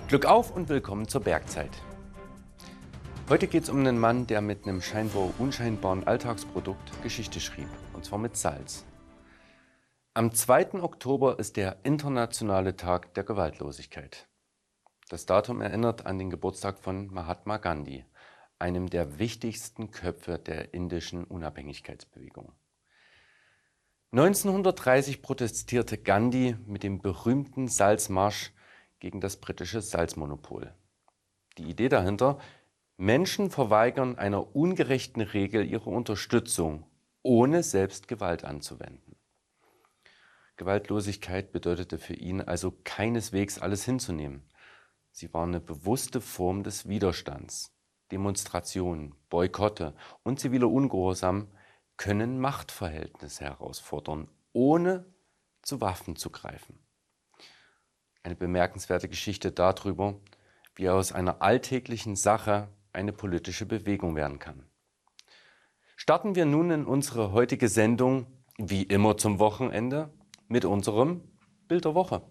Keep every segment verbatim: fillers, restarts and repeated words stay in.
Glück auf und willkommen zur Bergzeit. Heute geht es um einen Mann, der mit einem scheinbar unscheinbaren Alltagsprodukt Geschichte schrieb, und zwar mit Salz. Am zweiten Oktober ist der internationale Tag der Gewaltlosigkeit. Das Datum erinnert an den Geburtstag von Mahatma Gandhi, einem der wichtigsten Köpfe der indischen Unabhängigkeitsbewegung. neunzehnhundertdreißig protestierte Gandhi mit dem berühmten Salzmarsch gegen das britische Salzmonopol. Die Idee dahinter: Menschen verweigern einer ungerechten Regel ihre Unterstützung, ohne selbst Gewalt anzuwenden. Gewaltlosigkeit bedeutete für ihn also keineswegs alles hinzunehmen. Sie war eine bewusste Form des Widerstands. Demonstrationen, Boykotte und ziviler Ungehorsam können Machtverhältnisse herausfordern, ohne zu Waffen zu greifen. Eine bemerkenswerte Geschichte darüber, wie aus einer alltäglichen Sache eine politische Bewegung werden kann. Starten wir nun in unsere heutige Sendung, wie immer zum Wochenende, mit unserem Bild der Woche.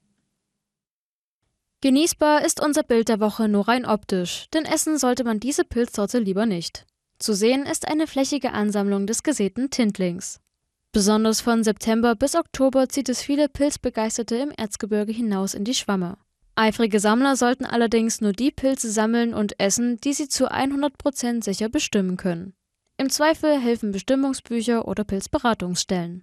Genießbar ist unser Bild der Woche nur rein optisch, denn essen sollte man diese Pilzsorte lieber nicht. Zu sehen ist eine flächige Ansammlung des gesäten Tindlings. Besonders von September bis Oktober zieht es viele Pilzbegeisterte im Erzgebirge hinaus in die Schwamme. Eifrige Sammler sollten allerdings nur die Pilze sammeln und essen, die sie zu hundert Prozent sicher bestimmen können. Im Zweifel helfen Bestimmungsbücher oder Pilzberatungsstellen.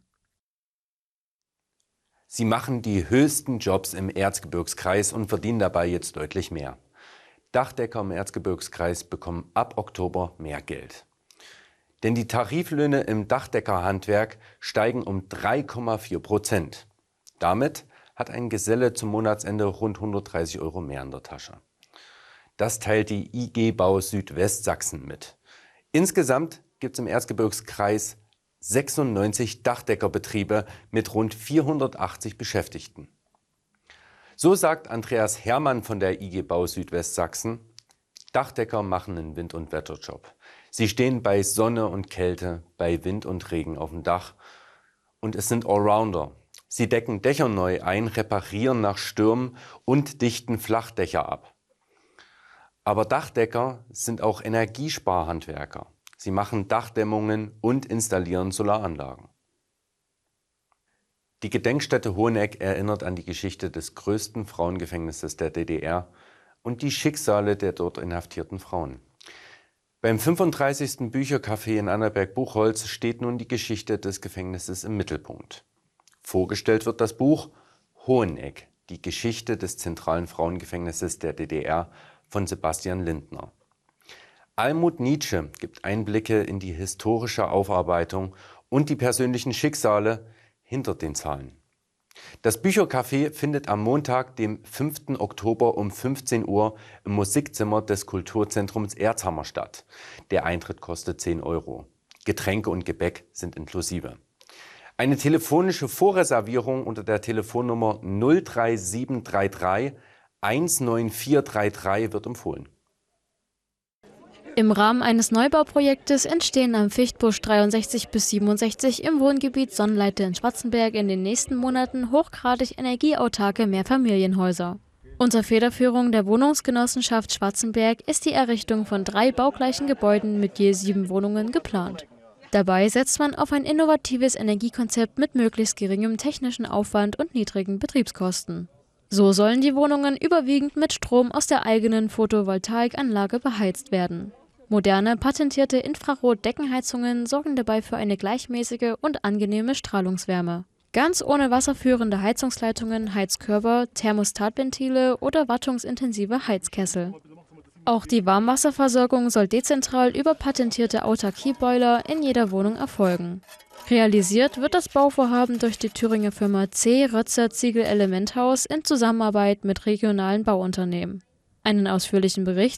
Sie machen die höchsten Jobs im Erzgebirgskreis und verdienen dabei jetzt deutlich mehr. Dachdecker im Erzgebirgskreis bekommen ab Oktober mehr Geld. Denn die Tariflöhne im Dachdeckerhandwerk steigen um drei Komma vier Prozent. Damit hat ein Geselle zum Monatsende rund hundertdreißig Euro mehr in der Tasche. Das teilt die I G Bau Südwestsachsen mit. Insgesamt gibt es im Erzgebirgskreis sechsundneunzig Dachdeckerbetriebe mit rund vierhundertachtzig Beschäftigten. So sagt Andreas Herrmann von der I G Bau Südwestsachsen: Dachdecker machen einen Wind- und Wetterjob. Sie stehen bei Sonne und Kälte, bei Wind und Regen auf dem Dach und es sind Allrounder. Sie decken Dächer neu ein, reparieren nach Stürmen und dichten Flachdächer ab. Aber Dachdecker sind auch Energiesparhandwerker. Sie machen Dachdämmungen und installieren Solaranlagen. Die Gedenkstätte Hoheneck erinnert an die Geschichte des größten Frauengefängnisses der D D R und die Schicksale der dort inhaftierten Frauen. Beim fünfunddreißigsten Büchercafé in Annaberg-Buchholz steht nun die Geschichte des Gefängnisses im Mittelpunkt. Vorgestellt wird das Buch Hoheneck, die Geschichte des zentralen Frauengefängnisses der D D R von Sebastian Lindner. Almut Nietzsche gibt Einblicke in die historische Aufarbeitung und die persönlichen Schicksale hinter den Zahlen. Das Büchercafé findet am Montag, dem fünften Oktober um fünfzehn Uhr im Musikzimmer des Kulturzentrums Erzhammer statt. Der Eintritt kostet zehn Euro. Getränke und Gebäck sind inklusive. Eine telefonische Vorreservierung unter der Telefonnummer null drei sieben drei drei eins neun vier drei drei wird empfohlen. Im Rahmen eines Neubauprojektes entstehen am Fichtbusch dreiundsechzig bis siebenundsechzig im Wohngebiet Sonnleite in Schwarzenberg in den nächsten Monaten hochgradig energieautarke Mehrfamilienhäuser. Unter Federführung der Wohnungsgenossenschaft Schwarzenberg ist die Errichtung von drei baugleichen Gebäuden mit je sieben Wohnungen geplant. Dabei setzt man auf ein innovatives Energiekonzept mit möglichst geringem technischen Aufwand und niedrigen Betriebskosten. So sollen die Wohnungen überwiegend mit Strom aus der eigenen Photovoltaikanlage beheizt werden. Moderne, patentierte Infrarot-Deckenheizungen sorgen dabei für eine gleichmäßige und angenehme Strahlungswärme. Ganz ohne wasserführende Heizungsleitungen, Heizkörper, Thermostatventile oder wartungsintensive Heizkessel. Auch die Warmwasserversorgung soll dezentral über patentierte Autarkieboiler in jeder Wohnung erfolgen. Realisiert wird das Bauvorhaben durch die Thüringer Firma C. Rötzer Ziegel Elementhaus in Zusammenarbeit mit regionalen Bauunternehmen. Einen ausführlichen Bericht